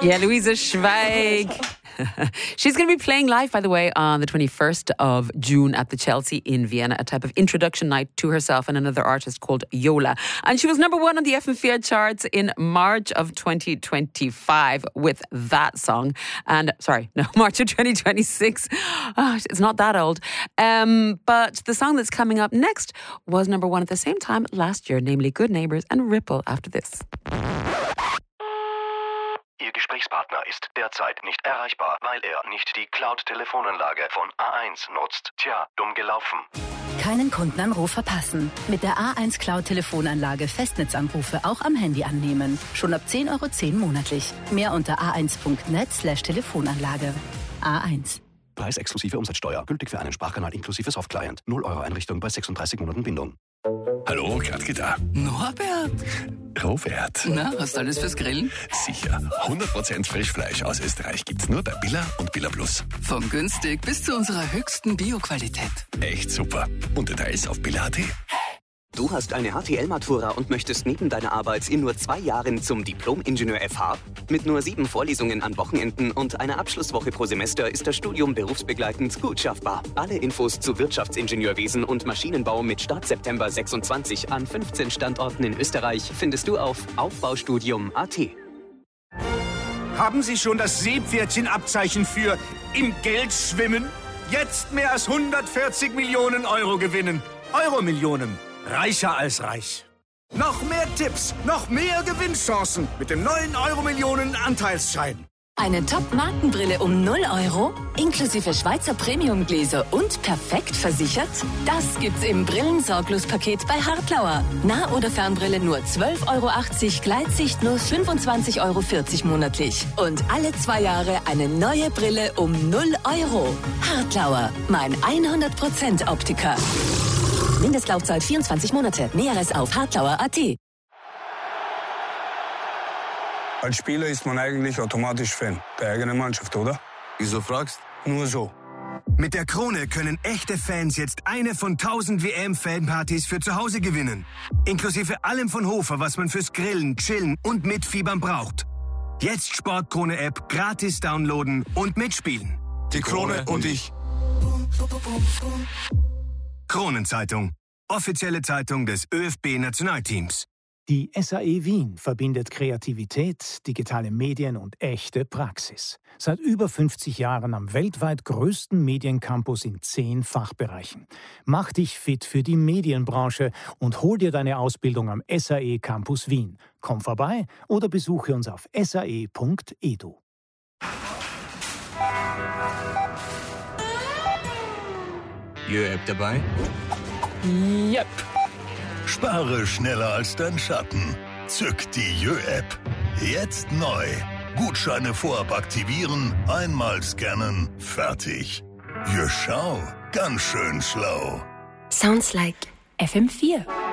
Yeah, Luisa Schweig. She's going to be playing live, by the way, on the 21st of June at the Chelsea in Vienna, a type of introduction night to herself and another artist called Yola. And she was number one on the FM4 charts in March of 2025 with that song. And, March of 2026. Oh, it's not that old. But the song that's coming up next was number one at the same time last year, namely Good Neighbours and Ripple after this. Ihr Gesprächspartner ist derzeit nicht erreichbar, weil er nicht die Cloud-Telefonanlage von A1 nutzt. Tja, dumm gelaufen. Keinen Kundenanruf verpassen. Mit der A1 Cloud-Telefonanlage Festnetzanrufe auch am Handy annehmen. Schon ab 10,10 € monatlich. Mehr unter a1.net/Telefonanlage. A1. Preis exklusive Umsatzsteuer. Gültig für einen Sprachkanal inklusive Softclient. 0 € Einrichtung bei 36 Monaten Bindung. Hallo, Katke da. Norbert? Robert. Na, hast du alles fürs Grillen? Sicher. 100% Frischfleisch aus Österreich gibt's nur bei Billa und Billa Plus. Von günstig bis zu unserer höchsten Bio-Qualität. Echt super. Und Details auf billa.at. Du hast eine HTL-Matura und möchtest neben deiner Arbeit in nur 2 Jahren zum Diplom-Ingenieur FH? Mit nur 7 Vorlesungen an Wochenenden und einer Abschlusswoche pro Semester ist das Studium berufsbegleitend gut schaffbar. Alle Infos zu Wirtschaftsingenieurwesen und Maschinenbau mit Start September 26 an 15 Standorten in Österreich findest du auf aufbaustudium.at. Haben Sie schon das Seepferdchen-Abzeichen für im Geld schwimmen? Jetzt mehr als 140 Millionen Euro gewinnen. Euro-Millionen. Reicher als reich. Noch mehr Tipps, noch mehr Gewinnchancen mit dem neuen Euro-Millionen-Anteilsschein. Eine Top-Markenbrille um 0 €, inklusive Schweizer Premium-Gläser und perfekt versichert? Das gibt's im Brillensorglos-Paket bei Hartlauer. Nah- oder Fernbrille nur 12,80 €, Gleitsicht nur 25,40 € monatlich. Und alle 2 Jahre eine neue Brille um 0 €. Hartlauer, mein 100% Optiker. Mindestlaufzeit 24 Monate. Näheres auf hartlauer.at. Als Spieler ist man eigentlich automatisch Fan der eigenen Mannschaft, oder? Wieso fragst? Nur so. Mit der Krone können echte Fans jetzt eine von 1000 WM-Fanpartys für zu Hause gewinnen. Inklusive allem von Hofer, was man fürs Grillen, Chillen und Mitfiebern braucht. Jetzt Sportkrone-App gratis downloaden und mitspielen. Die Krone und ich. Kronenzeitung. Offizielle Zeitung des ÖFB-Nationalteams. Die SAE Wien verbindet Kreativität, digitale Medien und echte Praxis. Seit über 50 Jahren am weltweit größten Mediencampus in 10 Fachbereichen. Mach dich fit für die Medienbranche und hol dir deine Ausbildung am SAE Campus Wien. Komm vorbei oder besuche uns auf sae.edu. Jö-App dabei? Yep. Spare schneller als dein Schatten. Zück die Jö-App. Jetzt neu. Gutscheine vorab aktivieren, einmal scannen, fertig. Jö, schau, ganz schön schlau. Sounds like FM4.